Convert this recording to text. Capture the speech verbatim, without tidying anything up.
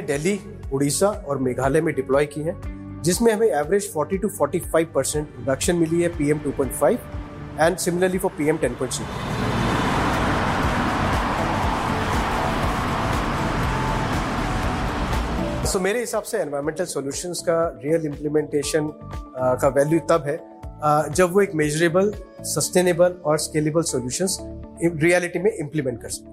दिल्ली, उड़ीसा और मेघालय में डिप्लॉय की हैं, जिसमें हमें एवरेज चालीस टू पैंतालीस परसेंट रिडक्शन मिली है PM two point five and similarly for PM ten point zero. So so, मेरे हिसाब से एनवायरमेंटल सॉल्यूशंस का रियल इम्प्लीमेंटेशन का वैल्यू तब है uh, जब वो एक मेजरेबल, सस्टेनेबल और स्केलेबल सॉल्यूशंस रियलिटी में इम्प्लीमेंट कर सके।